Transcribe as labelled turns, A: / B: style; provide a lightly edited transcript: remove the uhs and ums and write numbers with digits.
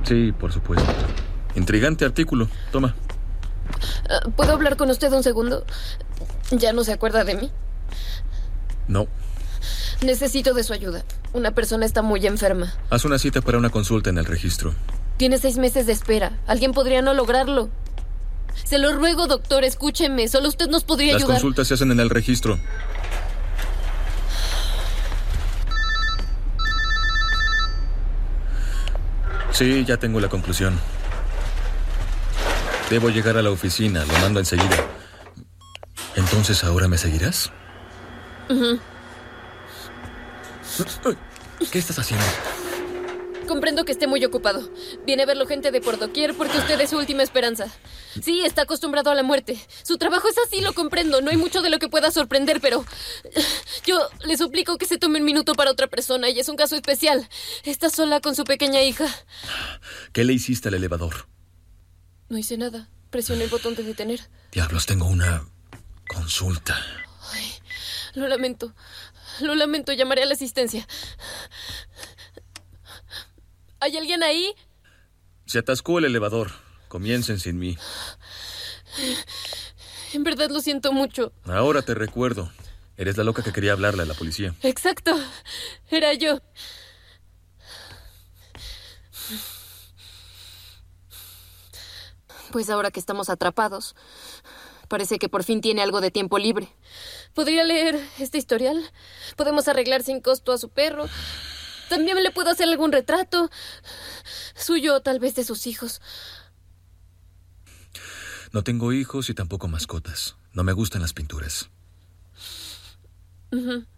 A: Sí, por supuesto. Intrigante artículo. Toma.
B: ¿Puedo hablar con usted un segundo? ¿Ya no se acuerda de mí?
A: No.
B: Necesito de su ayuda. Una persona está muy enferma.
A: Haz una cita para una consulta en el registro.
B: Tiene 6 meses de espera. Alguien podría no lograrlo. Se lo ruego, doctor, escúcheme. Solo usted nos podría ayudar.
A: Las consultas se hacen en el registro. Sí, ya tengo la conclusión. Debo llegar a la oficina. Lo mando enseguida. ¿Entonces ahora me seguirás? ¿Qué estás haciendo?
B: Comprendo que esté muy ocupado. Viene a verlo gente de por doquier porque usted es su última esperanza. Sí, está acostumbrado a la muerte. Su trabajo es así, lo comprendo. No hay mucho de lo que pueda sorprender, pero... yo le suplico que se tome un minuto para otra persona y es un caso especial. Está sola con su pequeña hija.
A: ¿Qué le hiciste al elevador?
B: No hice nada. Presioné el botón de detener.
A: Diablos, tengo una consulta.
B: Ay, lo lamento. Lo lamento, llamaré a la asistencia. ¿Hay alguien ahí?
A: Se atascó el elevador. Comiencen sin mí.
B: En verdad lo siento mucho.
A: Ahora te recuerdo. Eres la loca que quería hablarle a la policía.
B: Exacto. Era yo. Pues ahora que estamos atrapados, parece que por fin tiene algo de tiempo libre. ¿Podría leer este historial? Podemos arreglar sin costo a su perro. También le puedo hacer algún retrato. Suyo o tal vez de sus hijos.
A: No tengo hijos y tampoco mascotas. No me gustan las pinturas.
B: Uh-huh.